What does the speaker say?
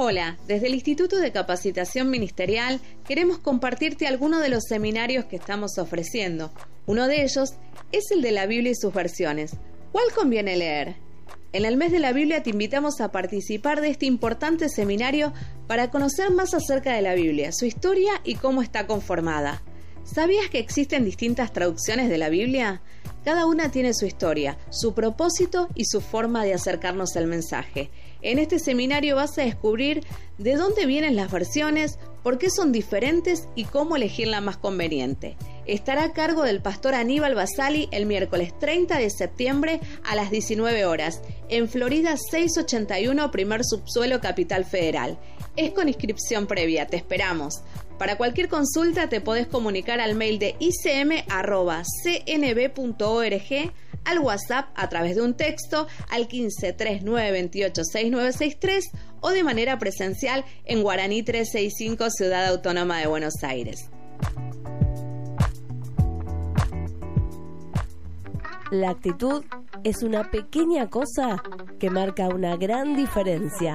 Hola, desde el Instituto de Capacitación Ministerial queremos compartirte algunos de los seminarios que estamos ofreciendo. Uno de ellos es el de la Biblia y sus versiones. ¿Cuál conviene leer? En el mes de la Biblia te invitamos a participar de este importante seminario para conocer más acerca de la Biblia, su historia y cómo está conformada. ¿Sabías que existen distintas traducciones de la Biblia? Cada una tiene su historia, su propósito y su forma de acercarnos al mensaje. En este seminario vas a descubrir de dónde vienen las versiones, por qué son diferentes y cómo elegir la más conveniente. Estará a cargo del pastor Aníbal Basali el miércoles 30 de septiembre a las 19 horas, en Florida 681, primer subsuelo, Capital Federal. Es con inscripción previa, te esperamos. Para cualquier consulta te podés comunicar al mail de icm@cnb.org, al WhatsApp a través de un texto al 15 39 28 6963 o de manera presencial en Guaraní 365, Ciudad Autónoma de Buenos Aires. La actitud es una pequeña cosa que marca una gran diferencia.